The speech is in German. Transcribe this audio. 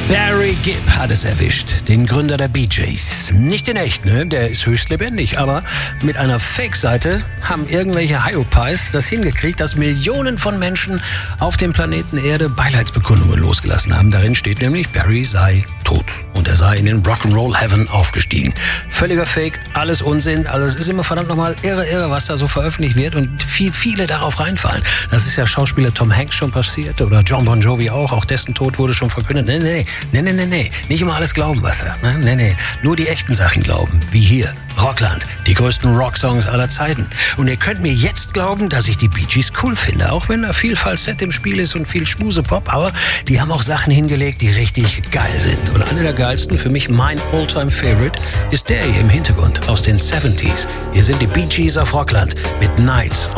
Barry Gibb hat es erwischt, den Gründer der Bee Gees. Nicht in echt, ne? Der ist höchst lebendig, aber mit einer Fake-Seite haben irgendwelche Hyopies das hingekriegt, dass Millionen von Menschen auf dem Planeten Erde Beileidsbekundungen losgelassen haben. Darin steht nämlich, Barry sei tot und er sei in den Rock'n'Roll Heaven aufgestiegen. Völliger Fake, alles Unsinn, alles ist immer verdammt nochmal irre, was da so veröffentlicht wird und viele darauf reinfallen. Das ist ja Schauspieler Tom Hanks schon passiert oder John Bon Jovi auch dessen Tod wurde schon verkündet. Nee, nicht immer alles glauben, was er. Nee, nur die echten Sachen glauben, wie hier. Rockland, die größten Rocksongs aller Zeiten. Und ihr könnt mir jetzt glauben, dass ich die Bee Gees cool finde, auch wenn da viel Falsett im Spiel ist und viel Schmusepop, aber die haben auch Sachen hingelegt, die richtig geil sind. Und einer der geilsten, für mich mein All-Time-Favorite, ist der hier im Hintergrund aus den 70s. Hier sind die Bee Gees auf Rockland mit Nights